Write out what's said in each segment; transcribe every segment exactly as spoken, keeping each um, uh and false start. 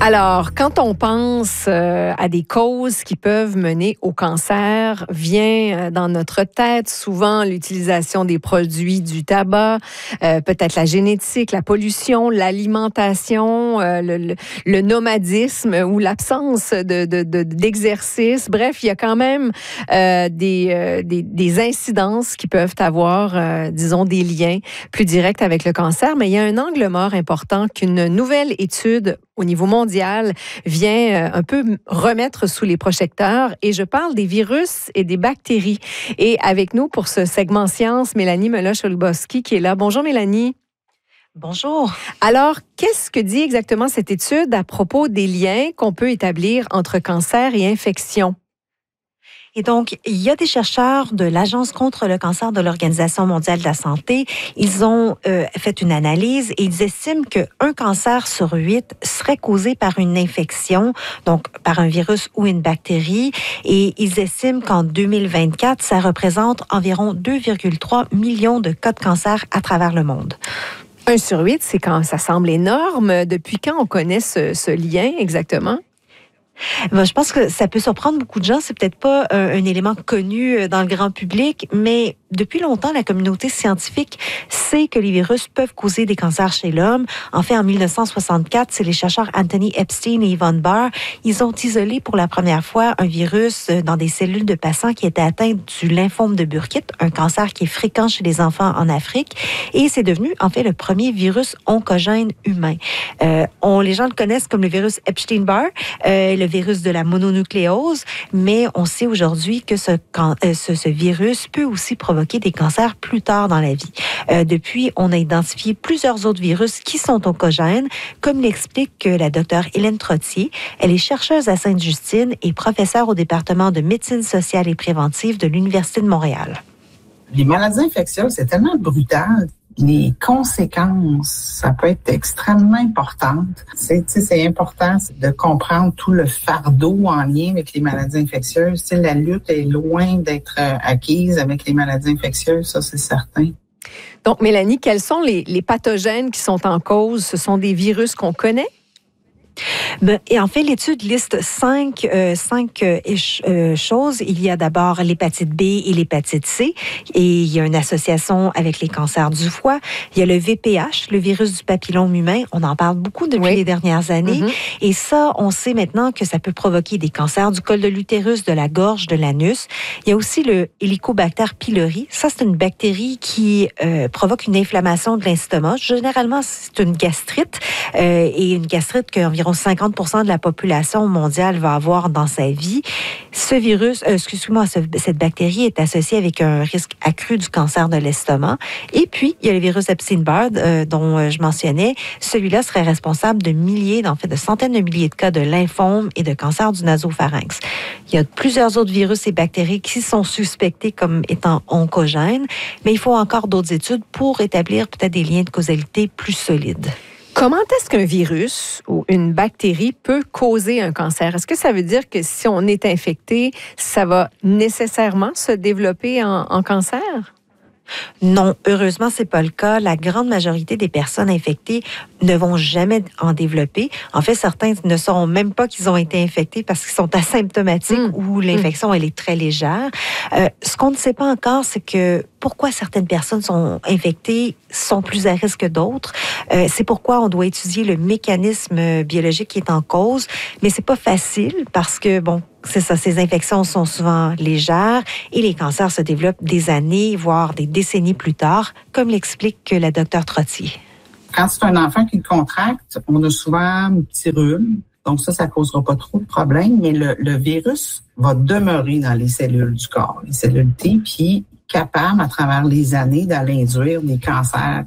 Alors, quand on pense euh, à des causes qui peuvent mener au cancer, vient euh, dans notre tête souvent l'utilisation des produits du tabac, euh, peut-être la génétique, la pollution, l'alimentation, euh, le, le, le nomadisme ou l'absence de, de, de, d'exercice. Bref, il y a quand même euh, des, euh, des, des incidences qui peuvent avoir, euh, disons, des liens plus directs avec le cancer. Mais il y a un angle mort important qu'une nouvelle étude au niveau mondial vient un peu remettre sous les projecteurs, et je parle des virus et des bactéries. Et avec nous pour ce segment science, Mélanie Meloche-Olbowski qui est là. Bonjour Mélanie. Bonjour. Alors, qu'est-ce que dit exactement cette étude à propos des liens qu'on peut établir entre cancer et infection? Et donc, il y a des chercheurs de l'Agence contre le cancer de l'Organisation mondiale de la santé. Ils ont euh, fait une analyse et ils estiment qu'un cancer sur huit serait causé par une infection, donc par un virus ou une bactérie. Et ils estiment qu'en deux mille vingt-quatre, ça représente environ deux virgule trois millions de cas de cancer à travers le monde. Un sur huit, c'est quand ça semble énorme. Depuis quand on connaît ce, ce lien exactement? Ben, je pense que ça peut surprendre beaucoup de gens. C'est peut-être pas un, un élément connu dans le grand public, mais depuis longtemps, la communauté scientifique sait que les virus peuvent causer des cancers chez l'homme. En fait, en dix-neuf cent soixante-quatre, c'est les chercheurs Anthony Epstein et Yvonne Barr. Ils ont isolé pour la première fois un virus dans des cellules de patients qui étaient atteints du lymphome de Burkitt, un cancer qui est fréquent chez les enfants en Afrique. Et c'est devenu, en fait, le premier virus oncogène humain. Euh, on, les gens le connaissent comme le virus Epstein-Barr, euh, le virus de la mononucléose, mais on sait aujourd'hui que ce, ce, ce virus peut aussi provoquer des cancers plus tard dans la vie. Euh, depuis, on a identifié plusieurs autres virus qui sont oncogènes, comme l'explique la docteure Hélène Trottier. Elle est chercheuse à Sainte-Justine et professeure au département de médecine sociale et préventive de l'Université de Montréal. Les maladies infectieuses, c'est tellement brutal. Les conséquences, ça peut être extrêmement importante. C'est, c'est important de comprendre tout le fardeau en lien avec les maladies infectieuses. T'sais, la lutte est loin d'être acquise avec les maladies infectieuses, ça c'est certain. Donc, Mélanie, quels sont les, les pathogènes qui sont en cause? Ce sont des virus qu'on connaît? Ben, et en fait, l'étude liste cinq, euh, cinq euh, euh, choses. Il y a d'abord l'hépatite B et l'hépatite C, et il y a une association avec les cancers du foie. Il y a le V P H, le virus du papillome humain. On en parle beaucoup depuis oui. les dernières années. Mm-hmm. Et ça, on sait maintenant que ça peut provoquer des cancers du col de l'utérus, de la gorge, de l'anus. Il y a aussi le Helicobacter pylori. Ça, c'est une bactérie qui euh, provoque une inflammation de l'estomac. Généralement, c'est une gastrite, euh, et une gastrite qu'environ cinquante pour cent de la population mondiale va avoir dans sa vie. Ce virus, euh, excuse-moi, ce, cette bactérie est associée avec un risque accru du cancer de l'estomac. Et puis, il y a le virus Epstein-Barr euh, dont euh, je mentionnais. Celui-là serait responsable de milliers, en fait, de centaines de milliers de cas de lymphome et de cancer du nasopharynx. Il y a plusieurs autres virus et bactéries qui sont suspectés comme étant oncogènes, mais il faut encore d'autres études pour établir peut-être des liens de causalité plus solides. Comment est-ce qu'un virus ou une bactérie peut causer un cancer? Est-ce que ça veut dire que si on est infecté, ça va nécessairement se développer en, en cancer? Non, heureusement, c'est pas le cas. La grande majorité des personnes infectées ne vont jamais en développer. En fait, certains ne sauront même pas qu'ils ont été infectés parce qu'ils sont asymptomatiques mmh. ou l'infection, elle est très légère. Euh, ce qu'on ne sait pas encore, c'est que pourquoi certaines personnes sont infectées, sont plus à risque que d'autres. Euh, c'est pourquoi on doit étudier le mécanisme biologique qui est en cause. Mais c'est pas facile parce que, bon, c'est ça, ces infections sont souvent légères et les cancers se développent des années, voire des décennies plus tard, comme l'explique la docteure Trottier. Quand c'est un enfant qui le contracte, on a souvent un petit rhume. Donc ça, ça causera pas trop de problèmes, mais le, le virus va demeurer dans les cellules du corps, les cellules T, puis capable, à travers les années, d'aller induire des cancers.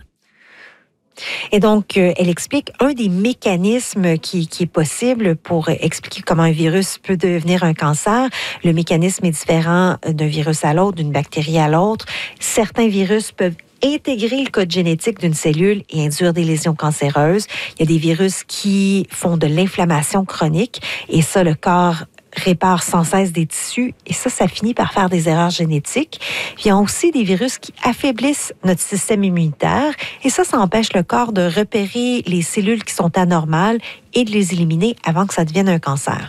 Et donc, euh, elle explique un des mécanismes qui, qui est possible pour expliquer comment un virus peut devenir un cancer. Le mécanisme est différent d'un virus à l'autre, d'une bactérie à l'autre. Certains virus peuvent intégrer le code génétique d'une cellule et induire des lésions cancéreuses. Il y a des virus qui font de l'inflammation chronique et ça, le corps réparent sans cesse des tissus et ça, ça finit par faire des erreurs génétiques. Puis, il y a aussi des virus qui affaiblissent notre système immunitaire et ça, ça empêche le corps de repérer les cellules qui sont anormales et de les éliminer avant que ça devienne un cancer.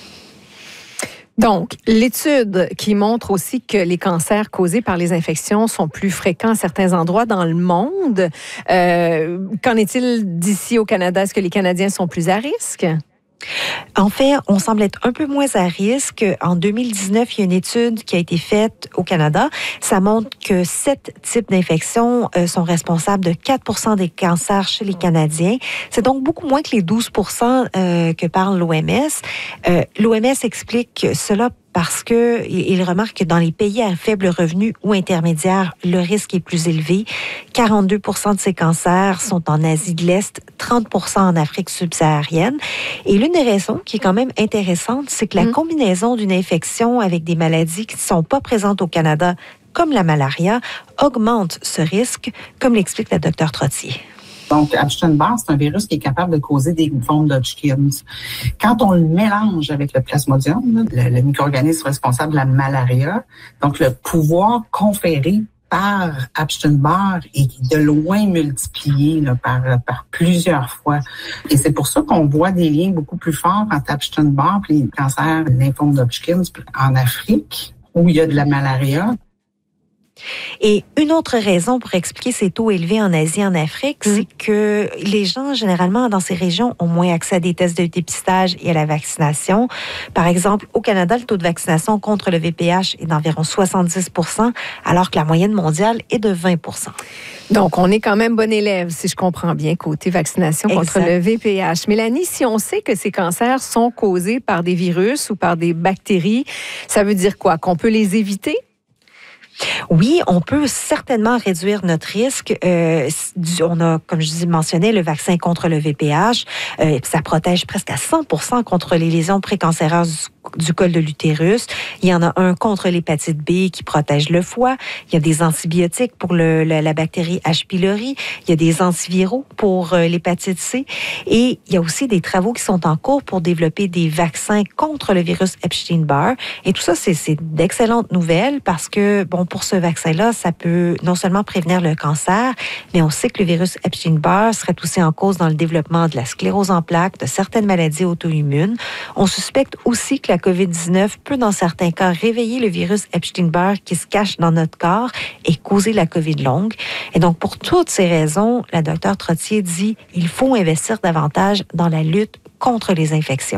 Donc, l'étude qui montre aussi que les cancers causés par les infections sont plus fréquents à certains endroits dans le monde. Euh, qu'en est-il d'ici au Canada? Est-ce que les Canadiens sont plus à risque? En fait, on semble être un peu moins à risque. En deux mille dix-neuf, il y a une étude qui a été faite au Canada. Ça montre que sept types d'infections euh, sont responsables de quatre pour cent des cancers chez les Canadiens. C'est donc beaucoup moins que les douze pour cent euh, que parle l'O M S. Euh, L'O M S explique cela parce que il remarque que dans les pays à faible revenu ou intermédiaire, le risque est plus élevé. quarante-deux pour cent de ces cancers sont en Asie de l'Est, trente pour cent en Afrique subsaharienne. Et l'une des raisons qui est quand même intéressante, c'est que la combinaison d'une infection avec des maladies qui ne sont pas présentes au Canada, comme la malaria, augmente ce risque, comme l'explique la docteure Trottier. Donc, Epstein-Barr, c'est un virus qui est capable de causer des formes d'Hodgkin's. Quand on le mélange avec le Plasmodium, le, le micro-organisme responsable de la malaria, donc le pouvoir conféré par Epstein-Barr est de loin multiplié là, par, par plusieurs fois. Et c'est pour ça qu'on voit des liens beaucoup plus forts entre Epstein-Barr et les cancers lymphome d'Hodgkin's en Afrique, où il y a de la malaria. Et une autre raison pour expliquer ces taux élevés en Asie et en Afrique, mmh. c'est que les gens, généralement, dans ces régions, ont moins accès à des tests de dépistage et à la vaccination. Par exemple, au Canada, le taux de vaccination contre le V P H est d'environ soixante-dix pour cent, alors que la moyenne mondiale est de vingt pour cent. Donc, on est quand même bon élève, si je comprends bien, côté vaccination exact. Contre le V P H. Mélanie, si on sait que ces cancers sont causés par des virus ou par des bactéries, ça veut dire quoi? Qu'on peut les éviter? Oui, on peut certainement réduire notre risque. Euh, on a, comme je dis, mentionné le vaccin contre le V P H. Euh, ça protège presque à cent pour cent contre les lésions précancéreuses du, du col de l'utérus. Il y en a un contre l'hépatite B qui protège le foie. Il y a des antibiotiques pour le, la, la bactérie H. pylori. Il y a des antiviraux pour euh, l'hépatite C. Et il y a aussi des travaux qui sont en cours pour développer des vaccins contre le virus Epstein-Barr. Et tout ça, c'est, c'est d'excellentes nouvelles parce que, bon, pour ce vaccin-là, ça peut non seulement prévenir le cancer, mais on sait que le virus Epstein-Barr serait aussi en cause dans le développement de la sclérose en plaques, de certaines maladies auto-immunes. On suspecte aussi que la covid dix-neuf peut, dans certains cas, réveiller le virus Epstein-Barr qui se cache dans notre corps et causer la COVID longue. Et donc, pour toutes ces raisons, la docteure Trottier dit qu'il faut investir davantage dans la lutte contre les infections.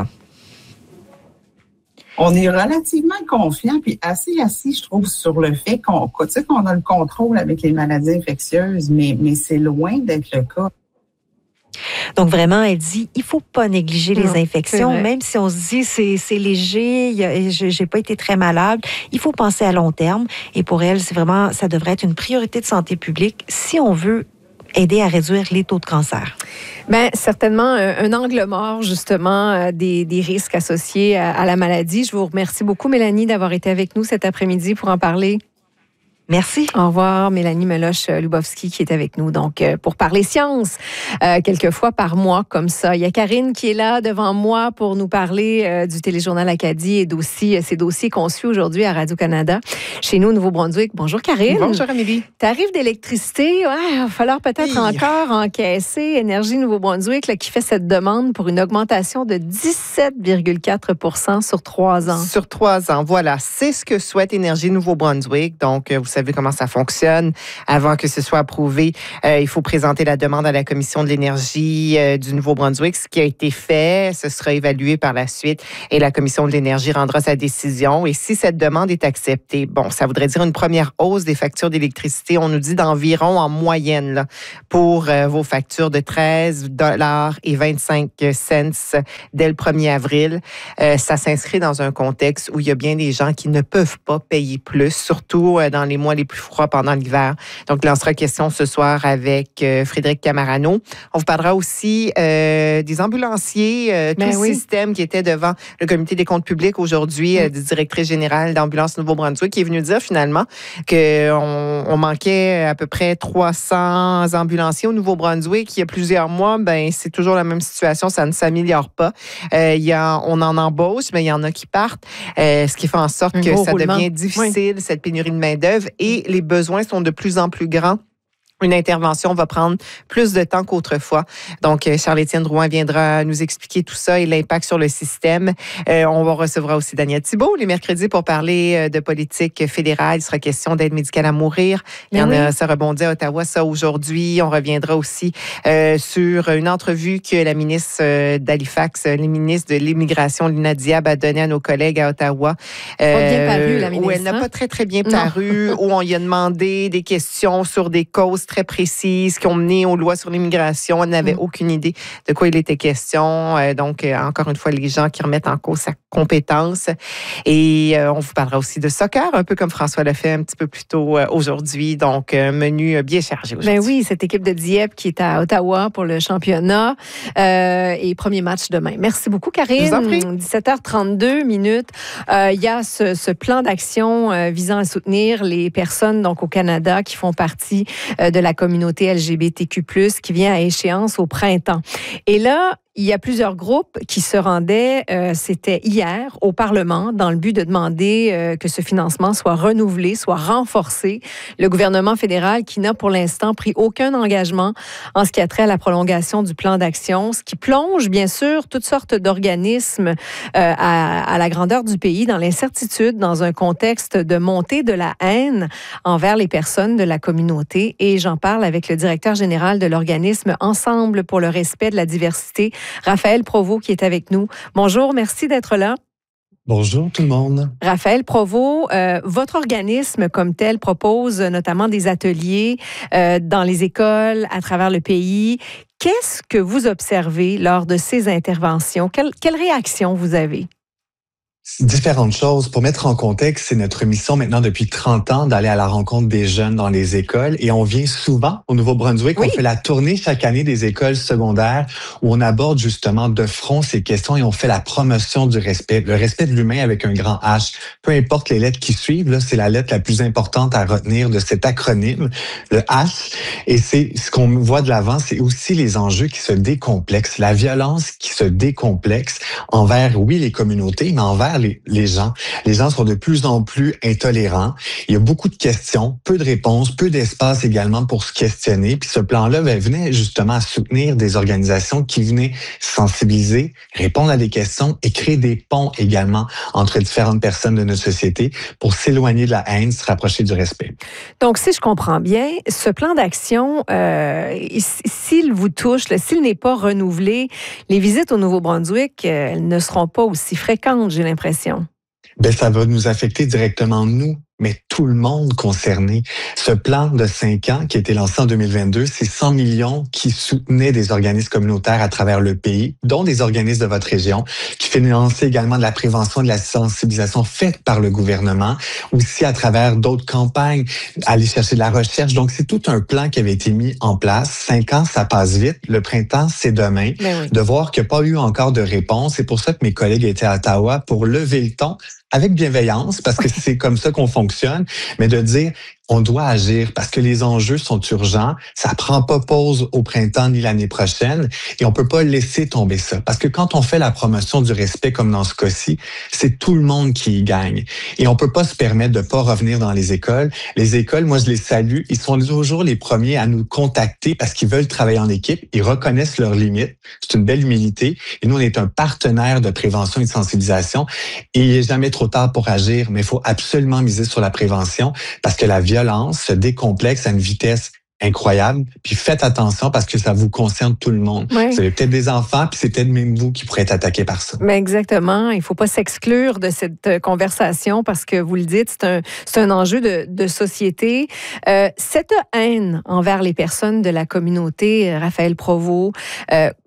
On est relativement confiant puis assez assis, je trouve, sur le fait qu'on, tu sais, qu'on a le contrôle avec les maladies infectieuses, mais, mais c'est loin d'être le cas. Donc vraiment, elle dit, il faut pas négliger non, les infections, même si on se dit c'est c'est léger, y a, j'ai pas été très malade. Il faut penser à long terme. Et pour elle, c'est vraiment, ça devrait être une priorité de santé publique si on veut aider à réduire les taux de cancer. Bien, certainement un, un angle mort, justement, euh, des, des risques associés à, à la maladie. Je vous remercie beaucoup, Mélanie, d'avoir été avec nous cet après-midi pour en parler. Merci. Au revoir, Mélanie Meloche-Lubowski qui est avec nous donc euh, pour parler science euh, quelques fois par mois comme ça. Il y a Karine qui est là devant moi pour nous parler euh, du téléjournal Acadie et d'aussi ces dossiers qu'on suit aujourd'hui à Radio-Canada chez nous au Nouveau-Brunswick. Bonjour Karine. Bonjour Amélie. Tarif d'électricité, ouais, il va falloir peut-être oui. encore encaisser Énergie Nouveau-Brunswick là, qui fait cette demande pour une augmentation de dix-sept virgule quatre pour cent sur trois ans. Sur trois ans, voilà. C'est ce que souhaite Énergie Nouveau-Brunswick. Donc, vous savez comment ça fonctionne. Avant que ce soit approuvé, euh, il faut présenter la demande à la Commission de l'énergie euh, du Nouveau-Brunswick. Ce qui a été fait, ce sera évalué par la suite et la Commission de l'énergie rendra sa décision. Et si cette demande est acceptée, bon, ça voudrait dire une première hausse des factures d'électricité. On nous dit d'environ en moyenne là, pour euh, vos factures de treize dollars et vingt-cinq cents dès le premier avril. Euh, ça s'inscrit dans un contexte où il y a bien des gens qui ne peuvent pas payer plus, surtout euh, dans les mois mois les plus froids pendant l'hiver. Donc, il en sera question ce soir avec euh, Frédéric Camarano. On vous parlera aussi euh, des ambulanciers, euh, tout ben le oui. système qui était devant le comité des comptes publics aujourd'hui, euh, du directrice générale d'Ambulance Nouveau-Brunswick, qui est venu dire finalement qu'on on manquait à peu près trois cents ambulanciers au Nouveau-Brunswick. Il y a plusieurs mois, ben c'est toujours la même situation, ça ne s'améliore pas. Euh, il y a, on en embauche, mais il y en a qui partent, euh, ce qui fait en sorte Un que gros ça roulement. devient difficile, oui. cette pénurie de main-d'œuvre, et les besoins sont de plus en plus grands. Une intervention va prendre plus de temps qu'autrefois. Donc, Charles-Étienne Drouin viendra nous expliquer tout ça et l'impact sur le système. Euh, on va recevoir aussi Daniel Thibault les mercredis pour parler de politique fédérale. Il sera question d'aide médicale à mourir. Il y en a, ça rebondit à Ottawa, ça, aujourd'hui. On reviendra aussi euh, sur une entrevue que la ministre d'Halifax, la ministre de l'Immigration, Lina Diab, a donnée à nos collègues à Ottawa. Euh, pas bien paru, la ministre. Où elle n'a pas très, très bien paru, où on y a demandé des questions sur des causes très précises qui ont mené aux lois sur l'immigration. Elle n'avait mm. aucune idée de quoi il était question. Euh, donc, euh, encore une fois, les gens qui remettent en cause sa compétence. Et euh, on vous parlera aussi de soccer, un peu comme François l'a fait un petit peu plus tôt euh, aujourd'hui. Donc, un menu bien chargé aujourd'hui. Ben oui, cette équipe de Dieppe qui est à Ottawa pour le championnat euh, et premier match demain. Merci beaucoup, Karine. Je vous en prie. dix-sept heures trente-deux minutes. Euh, il y a ce, ce plan d'action euh, visant à soutenir les personnes donc au Canada qui font partie euh, de la communauté L G B T Q plus, qui vient à échéance au printemps. Et là, il y a plusieurs groupes qui se rendaient, euh, c'était hier, au Parlement, dans le but de demander euh, que ce financement soit renouvelé, soit renforcé. Le gouvernement fédéral qui n'a pour l'instant pris aucun engagement en ce qui a trait à la prolongation du plan d'action, ce qui plonge, bien sûr, toutes sortes d'organismes euh, à, à la grandeur du pays dans l'incertitude, dans un contexte de montée de la haine envers les personnes de la communauté. Et j'en parle avec le directeur général de l'organisme Ensemble pour le respect de la diversité, Raphaël Provost, qui est avec nous. Bonjour, merci d'être là. Bonjour tout le monde. Raphaël Provost, euh, votre organisme comme tel propose notamment des ateliers euh, dans les écoles à travers le pays. Qu'est-ce que vous observez lors de ces interventions? Quelle, quelle réaction vous avez? Différentes choses. Pour mettre en contexte, c'est notre mission maintenant depuis trente ans d'aller à la rencontre des jeunes dans les écoles et on vient souvent au Nouveau-Brunswick. Oui. On fait la tournée chaque année des écoles secondaires où on aborde justement de front ces questions et on fait la promotion du respect, le respect de l'humain avec un grand H. Peu importe les lettres qui suivent, là, c'est la lettre la plus importante à retenir de cet acronyme, le H. Et c'est ce qu'on voit de l'avant, c'est aussi les enjeux qui se décomplexent, la violence qui se décomplexe envers, oui, les communautés, mais envers Les, les gens. Les gens sont de plus en plus intolérants. Il y a beaucoup de questions, peu de réponses, peu d'espace également pour se questionner. Puis ce plan-là ben, venait justement à soutenir des organisations qui venaient sensibiliser, répondre à des questions et créer des ponts également entre différentes personnes de notre société pour s'éloigner de la haine, se rapprocher du respect. Donc, si je comprends bien, ce plan d'action, euh, s'il vous touche, là, s'il n'est pas renouvelé, les visites au Nouveau-Brunswick, euh, elles ne seront pas aussi fréquentes, j'ai l'impression. Ben, ça va nous affecter directement, nous, mais tout le monde concerné. Ce plan de cinq ans qui a été lancé en deux mille vingt-deux, c'est cent millions qui soutenaient des organismes communautaires à travers le pays, dont des organismes de votre région, qui finançaient également de la prévention, de la sensibilisation faite par le gouvernement, aussi à travers d'autres campagnes, aller chercher de la recherche. Donc, c'est tout un plan qui avait été mis en place. Cinq ans, ça passe vite. Le printemps, c'est demain. Oui. De voir qu'il n'y a pas eu encore de réponse. C'est pour ça que mes collègues étaient à Ottawa pour lever le ton avec bienveillance, parce que c'est comme ça qu'on fonctionne, mais de dire on doit agir parce que les enjeux sont urgents. Ça prend pas pause au printemps ni l'année prochaine et on peut pas laisser tomber ça. Parce que quand on fait la promotion du respect comme dans ce cas-ci, c'est tout le monde qui y gagne. Et on peut pas se permettre de pas revenir dans les écoles. Les écoles, moi, je les salue. Ils sont toujours les premiers à nous contacter parce qu'ils veulent travailler en équipe. Ils reconnaissent leurs limites. C'est une belle humilité. Et nous, on est un partenaire de prévention et de sensibilisation. Et il est jamais trop tard pour agir, mais il faut absolument miser sur la prévention parce que la violence se décomplexe à une vitesse incroyable. Puis faites attention parce que ça vous concerne tout le monde. Oui. Vous avez peut-être des enfants, puis c'est peut-être même vous qui pourrez être attaqué par ça. Mais exactement. Il ne faut pas s'exclure de cette conversation parce que vous le dites, c'est un, c'est un enjeu de, de société. Euh, cette haine envers les personnes de la communauté, Raphaël Provost, euh,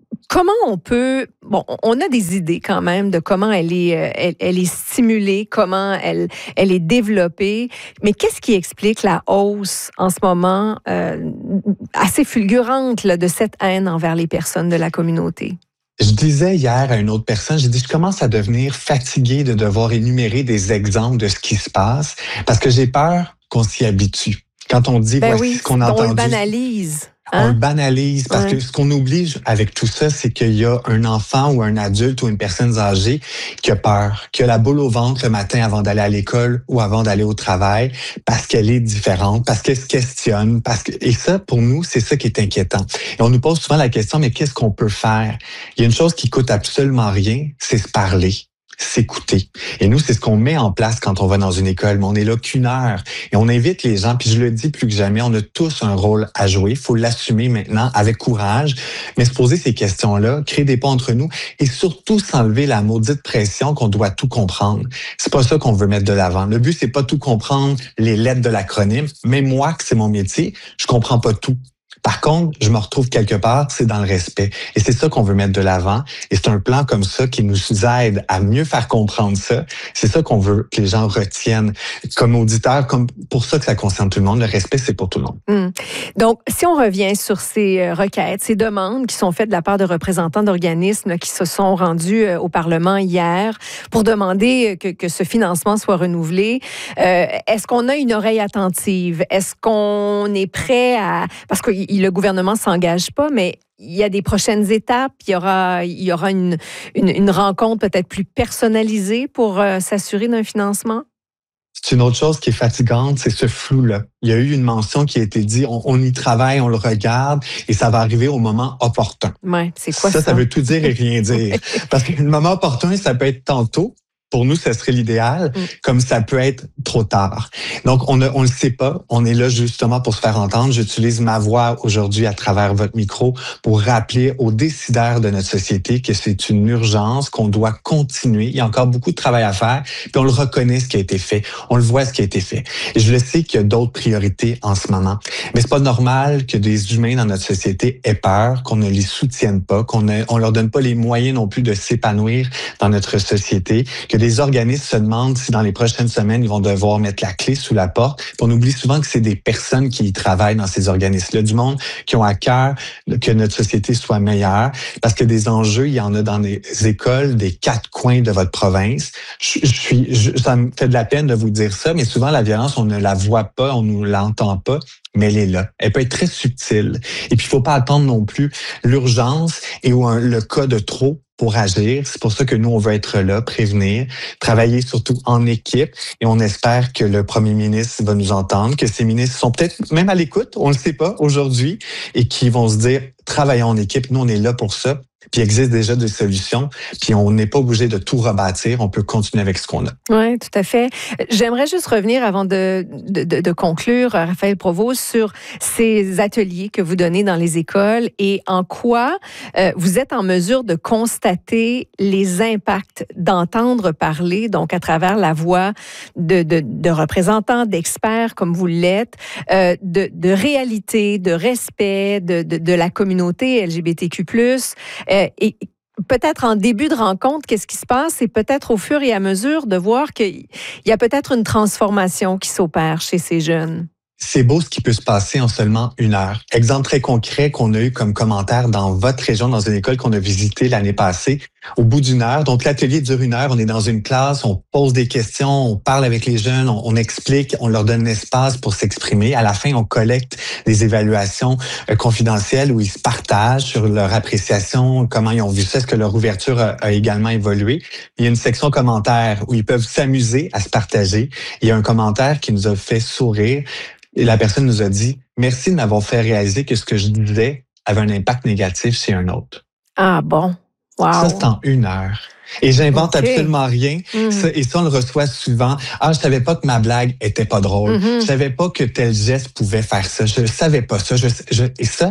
comment on peut... Bon, on a des idées quand même de comment elle est, elle, elle est stimulée, comment elle, elle est développée, mais qu'est-ce qui explique la hausse en ce moment euh, assez fulgurante là, de cette haine envers les personnes de la communauté? Je disais hier à une autre personne, j'ai dit, je commence à devenir fatigué de devoir énumérer des exemples de ce qui se passe parce que j'ai peur qu'on s'y habitue. Quand on dit, ben voici oui, ce qu'on a on entendu. le banalise. Hein? On le Hein? banalise parce ouais. que ce qu'on oublie avec tout ça, c'est qu'il y a un enfant ou un adulte ou une personne âgée qui a peur, qui a la boule au ventre le matin avant d'aller à l'école ou avant d'aller au travail parce qu'elle est différente, parce qu'elle se questionne. Parce que... Et ça, pour nous, c'est ça qui est inquiétant. Et on nous pose souvent la question, mais qu'est-ce qu'on peut faire? Il y a une chose qui coûte absolument rien, c'est se parler. S'écouter. Et nous, c'est ce qu'on met en place quand on va dans une école, mais on est là qu'une heure. Et on invite les gens, puis je le dis plus que jamais, on a tous un rôle à jouer. Il faut l'assumer maintenant avec courage, mais se poser ces questions-là, créer des ponts entre nous et surtout s'enlever la maudite pression qu'on doit tout comprendre. C'est pas ça qu'on veut mettre de l'avant. Le but, c'est pas tout comprendre les lettres de l'acronyme. Mais moi, que c'est mon métier, je comprends pas tout. Par contre, je me retrouve quelque part, c'est dans le respect. Et c'est ça qu'on veut mettre de l'avant. Et c'est un plan comme ça qui nous aide à mieux faire comprendre ça. C'est ça qu'on veut que les gens retiennent comme auditeurs, comme pour ça que ça concerne tout le monde. Le respect, c'est pour tout le monde. Hum. Donc, si on revient sur ces requêtes, ces demandes qui sont faites de la part de représentants d'organismes qui se sont rendus au Parlement hier pour demander que, que ce financement soit renouvelé, euh, est-ce qu'on a une oreille attentive? Est-ce qu'on est prêt à... Parce que le gouvernement ne s'engage pas, mais il y a des prochaines étapes. Il y aura, il y aura une, une, une rencontre peut-être plus personnalisée pour euh, s'assurer d'un financement? C'est une autre chose qui est fatigante, c'est ce flou-là. Il y a eu une mention qui a été dit, on, on y travaille, on le regarde, et ça va arriver au moment opportun. Ouais, c'est quoi ça? Ça, ça veut tout dire et rien dire. Parce que le moment opportun, ça peut être tantôt. Pour nous, ce serait l'idéal, mm. comme ça peut être trop tard. Donc, on ne on le sait pas. On est là justement pour se faire entendre. J'utilise ma voix aujourd'hui à travers votre micro pour rappeler aux décideurs de notre société que c'est une urgence, qu'on doit continuer. Il y a encore beaucoup de travail à faire, puis on le reconnaît ce qui a été fait. On le voit ce qui a été fait. Et je le sais qu'il y a d'autres priorités en ce moment. Mais c'est pas normal que des humains dans notre société aient peur, qu'on ne les soutienne pas, qu'on ne, on leur donne pas les moyens non plus de s'épanouir dans notre société, que les organismes se demandent si dans les prochaines semaines, ils vont devoir mettre la clé sous la porte. Puis on oublie souvent que c'est des personnes qui y travaillent dans ces organismes-là, du monde qui ont à cœur que notre société soit meilleure. Parce que des enjeux, il y en a dans les écoles des quatre coins de votre province. Je, je suis, je, ça me fait de la peine de vous dire ça, mais souvent la violence, on ne la voit pas, on ne l'entend pas, mais elle est là. Elle peut être très subtile. Et puis, il faut pas attendre non plus l'urgence et ou un, le cas de trop pour agir. C'est pour ça que nous, on veut être là, prévenir, travailler surtout en équipe et on espère que le premier ministre va nous entendre, que ces ministres sont peut-être même à l'écoute, on ne le sait pas aujourd'hui, et qui vont se dire, travaillons en équipe, nous, on est là pour ça. Puis il existe déjà des solutions, puis on n'est pas obligé de tout rebâtir, on peut continuer avec ce qu'on a. Oui, tout à fait. J'aimerais juste revenir avant de, de, de, de conclure, Raphaël Provost, sur ces ateliers que vous donnez dans les écoles et en quoi euh, vous êtes en mesure de constater les impacts, d'entendre parler, donc à travers la voix de, de, de représentants, d'experts comme vous l'êtes, euh, de, de réalité, de respect de, de, de la communauté L G B T Q plus. Euh, et peut-être en début de rencontre, qu'est-ce qui se passe? Et peut-être au fur et à mesure de voir qu'il y a peut-être une transformation qui s'opère chez ces jeunes. C'est beau ce qui peut se passer en seulement une heure. Exemple très concret qu'on a eu comme commentaire dans votre région, dans une école qu'on a visitée l'année passée, au bout d'une heure. Donc, l'atelier dure une heure. On est dans une classe, on pose des questions, on parle avec les jeunes, on, on explique, on leur donne l'espace pour s'exprimer. À la fin, on collecte des évaluations euh, confidentielles où ils se partagent sur leur appréciation, comment ils ont vu ça, est-ce que leur ouverture a, a également évolué. Il y a une section commentaires où ils peuvent s'amuser à se partager. Il y a un commentaire qui nous a fait sourire. Et la personne nous a dit « Merci de m'avoir fait réaliser que ce que je disais avait un impact négatif chez un autre. » Ah bon? Wow. Ça, c'est en une heure. Et j'invente okay. absolument rien. Mm. Ça, et ça, on le reçoit souvent. Ah, je savais pas que ma blague était pas drôle. Mm-hmm. Je savais pas que tel geste pouvait faire ça. Je savais pas ça. Je, je, et ça,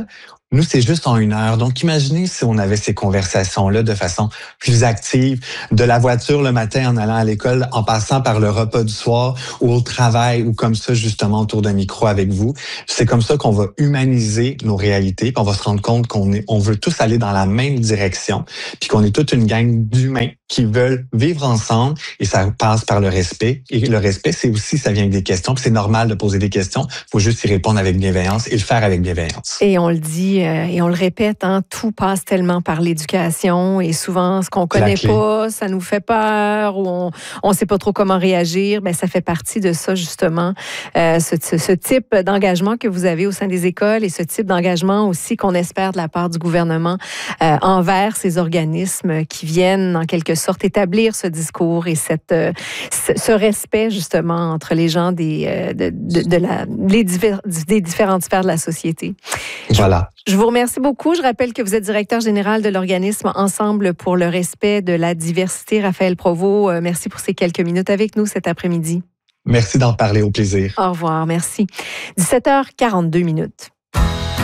Nous, c'est juste en une heure. Donc, imaginez si on avait ces conversations-là de façon plus active, de la voiture le matin en allant à l'école, en passant par le repas du soir ou au travail ou comme ça, justement, autour d'un micro avec vous. C'est comme ça qu'on va humaniser nos réalités, puis on va se rendre compte qu'on est, on veut tous aller dans la même direction, puis qu'on est toute une gang d'humains qui veulent vivre ensemble et ça passe par le respect. Et le respect, c'est aussi, ça vient avec des questions, puis c'est normal de poser des questions. Il faut juste y répondre avec bienveillance et le faire avec bienveillance. Et on le dit euh, et on le répète, hein, tout passe tellement par l'éducation et souvent ce qu'on connaît pas, ça nous fait peur ou on on sait pas trop comment réagir. Ben ça fait partie de ça justement, euh, ce, ce, ce type d'engagement que vous avez au sein des écoles et ce type d'engagement aussi qu'on espère de la part du gouvernement euh, envers ces organismes qui viennent en quelque sorte établir ce discours et cette euh, ce, ce respect justement entre les gens des euh, de, de, de la les divers, des différentes sphères de la société. Voilà. Je vous remercie beaucoup. Je rappelle que vous êtes directeur général de l'organisme Ensemble pour le respect de la diversité. Raphaël Provost, merci pour ces quelques minutes avec nous cet après-midi. Merci d'en parler, au plaisir. Au revoir, merci. dix-sept heures quarante-deux minutes.